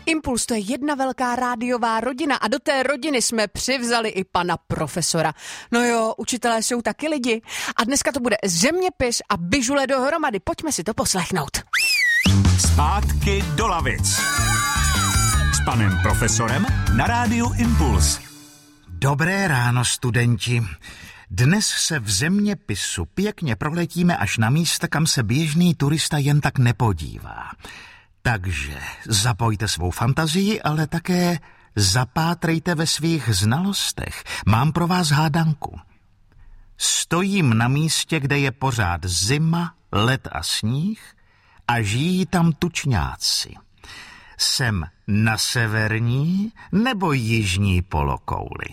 Impuls, to je jedna velká rádiová rodina a do té rodiny jsme přivzali i pana profesora. No jo, učitelé jsou taky lidi. A dneska to bude zeměpis a bižule dohromady. Pojďme si to poslechnout. Zpátky do lavic. S panem profesorem na rádiu Impuls. Dobré ráno, studenti. Dnes se v zeměpisu pěkně proletíme až na místa, kam se běžný turista jen tak nepodívá. Takže zapojte svou fantazii, ale také zapátrejte ve svých znalostech. Mám pro vás hádanku. Stojím na místě, kde je pořád zima, led a sníh a žijí tam tučňáci. Jsem na severní nebo jižní polokouli?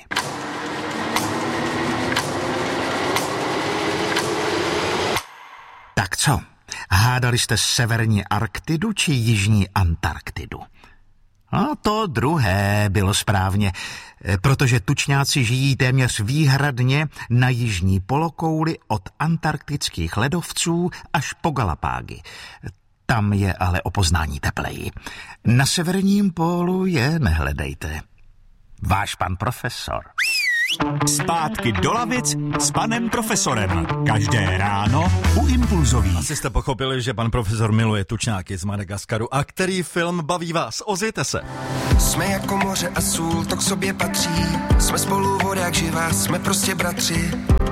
Tak co? Hádali jste severní Arktidu či jižní Antarktidu? No, to druhé bylo správně, protože tučňáci žijí téměř výhradně na jižní polokouli od antarktických ledovců až po Galapágy. Tam je ale o poznání tepleji. Na severním pólu je nehledejte. Váš pan profesor. Zpátky do lavic s panem profesorem. Každé ráno u Impulzových. Asi jste pochopili, že pan profesor miluje tučňáky z Madagaskaru. A který film baví vás? Ozvěte se. Jsme jako moře a sůl, to k sobě patří. Jsme spolu voda jak živá, jsme prostě bratři.